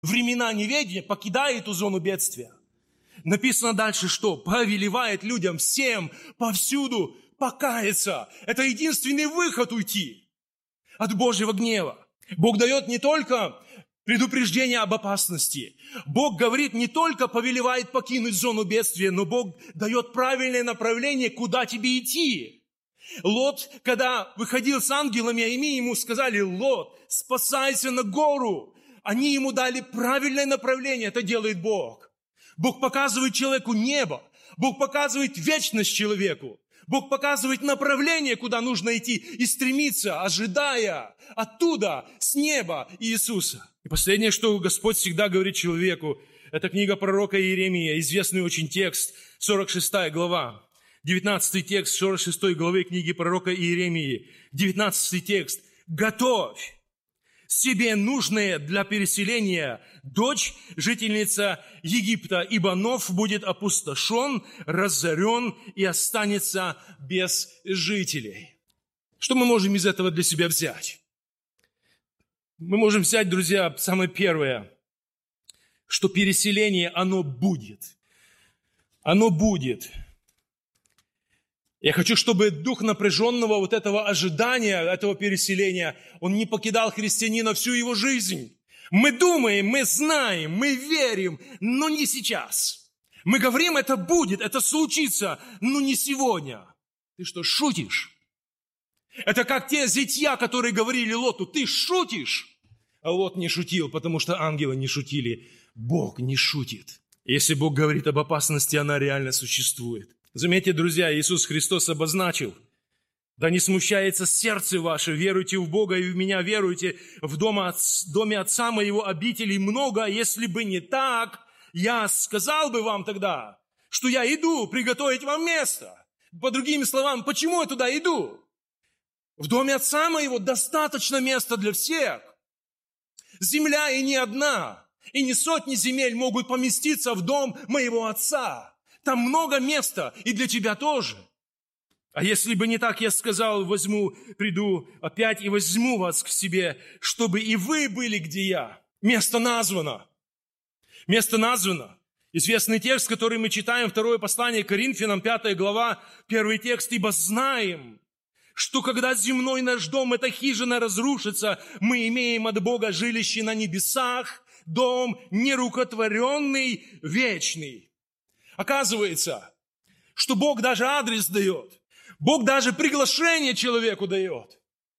времена неведения покидает эту зону бедствия. Написано дальше, что повелевает людям всем повсюду покаяться. Это единственный выход уйти от Божьего гнева. Бог дает не только предупреждение об опасности. Бог говорит, не только повелевает покинуть зону бедствия, но Бог дает правильное направление, куда тебе идти. Лот, когда выходил с ангелами, они ему сказали: Лот, спасайся на гору. Они ему дали правильное направление, это делает Бог. Бог показывает человеку небо, Бог показывает вечность человеку. Бог показывает направление, куда нужно идти, и стремиться, ожидая оттуда, с неба Иисуса. И последнее, что Господь всегда говорит человеку, это книга пророка Иеремии, известный очень текст, 46 глава, 19 текст 46 главы книги пророка Иеремии, 19 текст. «Готовь себе нужное для переселения дочь, жительница Египта, ибо Нов будет опустошен, разорен и останется без жителей». Что мы можем из этого для себя взять? Мы можем взять, друзья, самое первое, что переселение, оно будет. Оно будет. Я хочу, чтобы дух напряженного вот этого ожидания, этого переселения, он не покидал христианина всю его жизнь. Мы думаем, мы знаем, мы верим, но не сейчас. Мы говорим, это будет, это случится, но не сегодня. Ты что, шутишь? Это как те зятья, которые говорили Лоту: ты шутишь? А Лот не шутил, потому что ангелы не шутили. Бог не шутит. Если Бог говорит об опасности, она реально существует. Заметьте, друзья, Иисус Христос обозначил: да не смущается сердце ваше, веруйте в Бога и в Меня веруйте, в доме Отца Моего обителей много, если бы не так, я сказал бы вам тогда, что я иду приготовить вам место. По другими словами, почему я туда иду? В доме Отца Моего достаточно места для всех. Земля и не одна, и не сотни земель могут поместиться в дом моего Отца. Там много места, и для тебя тоже. А если бы не так, я сказал: приду опять и возьму вас к себе, чтобы и вы были, где я. Место названо. Место названо. Известный текст, который мы читаем, 2 послание к Коринфянам, 5 глава, 1 текст. «Ибо знаем, что когда земной наш дом, эта хижина, разрушится, мы имеем от Бога жилище на небесах, дом нерукотворенный, вечный». Оказывается, что Бог даже адрес дает. Бог даже приглашение человеку дает.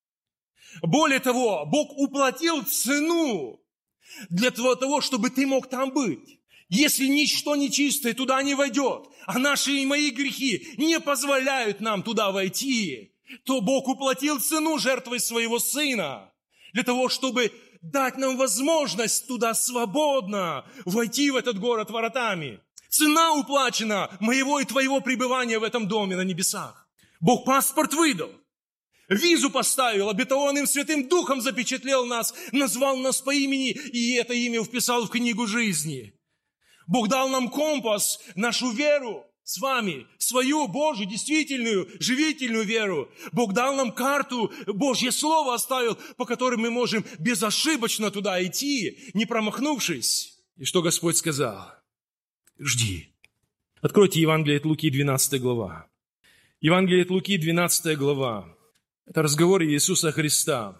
Более того, Бог уплатил цену для того, чтобы ты мог там быть. Если ничто нечистое туда не войдет, а наши и мои грехи не позволяют нам туда войти, то Бог уплатил цену жертвой своего Сына для того, чтобы дать нам возможность туда свободно войти в этот город воротами. Цена уплачена моего и твоего пребывания в этом доме на небесах. Бог паспорт выдал, визу поставил, обетованным Святым Духом запечатлел нас, назвал нас по имени, и это имя вписал в книгу жизни. Бог дал нам компас, нашу веру с вами, свою Божью, действительную, живительную веру. Бог дал нам карту, Божье Слово оставил, по которой мы можем безошибочно туда идти, не промахнувшись. И что Господь сказал? Жди. Откройте Евангелие от Луки, 12 глава. Евангелие от Луки, 12 глава. Это разговор Иисуса Христа.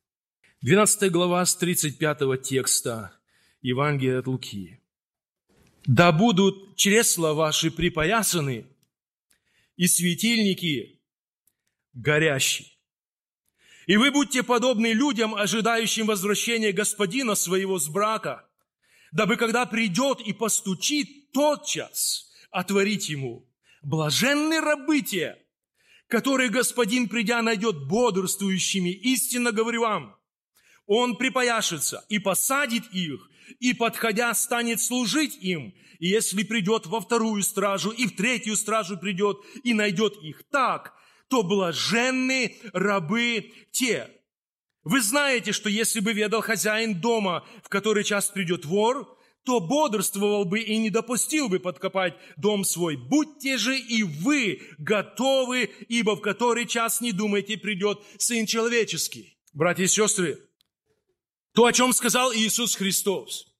12 глава с 35 текста Евангелия от Луки. «Да будут чресла ваши припоясаны, и светильники горящие. И вы будьте подобны людям, ожидающим возвращения Господина своего с брака, дабы, когда придет и постучит, тотчас отворить ему. Блаженны рабы те, которые Господин, придя, найдет бодрствующими. Истинно говорю вам, Он припояшется и посадит их, и, подходя, станет служить им. И если придет во вторую стражу, и в третью стражу придет, и найдет их так, то блаженны рабы те». Вы знаете, что если бы ведал хозяин дома, в который час придет вор, то бодрствовал бы и не допустил бы подкопать дом свой. Будьте же и вы готовы, ибо в который час, не думайте, придет Сын Человеческий. Братья и сестры, то, о чем сказал Иисус Христос,